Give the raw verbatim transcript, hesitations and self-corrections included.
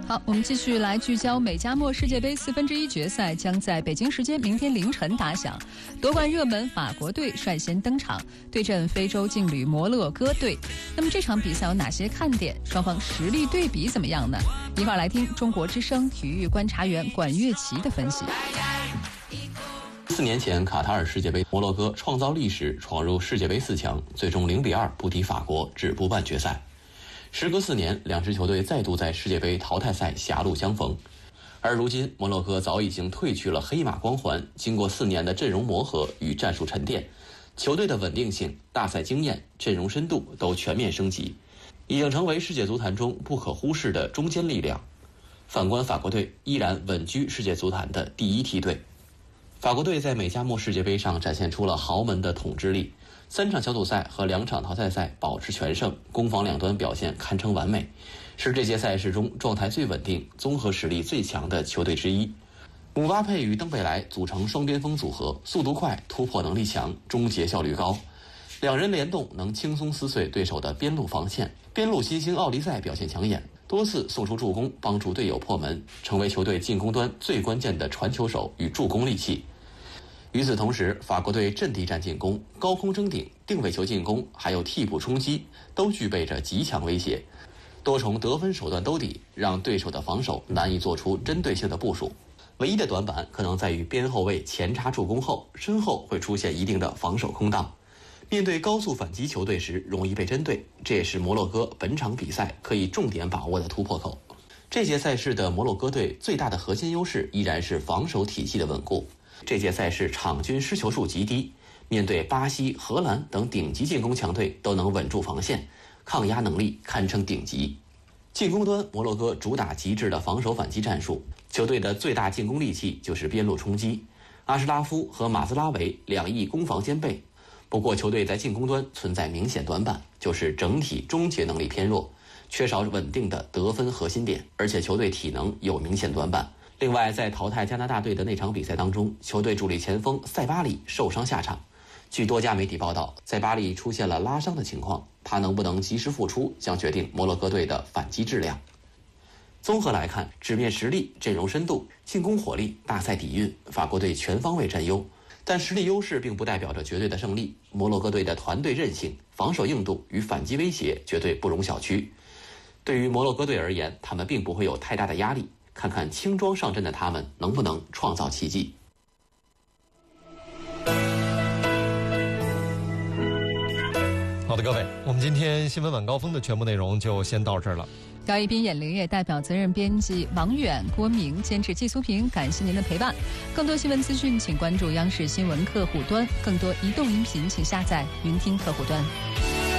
好，我们继续来聚焦美加墨世界杯四分之一决赛将在北京时间明天凌晨打响，夺冠热门法国队率先登场，对阵非洲劲旅摩洛哥队。那么这场比赛有哪些看点？双方实力对比怎么样呢？一块来听中国之声体育观察员管乐琪的分析。 四年前卡塔尔世界杯，摩洛哥创造历史，闯入世界杯四强，最终零比二不敌法国，止步半决赛。时隔四年，两支球队再度在世界杯淘汰赛狭路相逢。而如今，摩洛哥早已经褪去了黑马光环，经过四年的阵容磨合与战术沉淀，球队的稳定性、大赛经验、阵容深度都全面升级，已经成为世界足坛中不可忽视的中坚力量。反观法国队，依然稳居世界足坛的第一梯队。法国队在美加墨世界杯上展现出了豪门的统治力，三场小组赛和两场淘汰赛保持全胜，攻防两端表现堪称完美，是这届赛事中状态最稳定、综合实力最强的球队之一。姆巴佩与登贝莱组成双边锋组合，速度快，突破能力强，终结效率高，两人联动能轻松撕碎对手的边路防线。边路新星奥利塞表现抢眼，多次送出助攻，帮助队友破门，成为球队进攻端最关键的传球手与助攻利器。与此同时，法国队阵地战进攻、高空争顶、定位球进攻，还有替补冲击，都具备着极强威胁，多重得分手段兜底，让对手的防守难以做出针对性的部署。唯一的短板可能在于边后卫前插助攻后，身后会出现一定的防守空档，面对高速反击球队时容易被针对，这也是摩洛哥本场比赛可以重点把握的突破口。这届赛事的摩洛哥队最大的核心优势依然是防守体系的稳固。这届赛事场均失球数极低，面对巴西、荷兰等顶级进攻强队都能稳住防线，抗压能力堪称顶级。进攻端，摩洛哥主打极致的防守反击战术，球队的最大进攻利器就是边路冲击。阿什拉夫和马兹拉维两翼攻防兼备，不过球队在进攻端存在明显短板，就是整体终结能力偏弱，缺少稳定的得分核心点，而且球队体能有明显短板。另外，在淘汰加拿大队的那场比赛当中，球队主力前锋塞巴里受伤下场。据多家媒体报道，塞巴里出现了拉伤的情况，他能不能及时复出，将决定摩洛哥队的反击质量。综合来看，纸面实力、阵容深度、进攻火力、大赛底蕴，法国队全方位占优。但实力优势并不代表着绝对的胜利。摩洛哥队的团队韧性、防守硬度与反击威胁绝对不容小觑。对于摩洛哥队而言，他们并不会有太大的压力。看看轻装上阵的他们能不能创造奇迹。 好的，各位，我们今天新闻晚高峰的全部内容就先到这儿了。 高一斌、眼玲也代表责任编辑王远、郭明，监制季苏平，感谢您的陪伴。更多新闻资讯，请关注央视新闻客户端；更多移动音频，请下载云听客户端。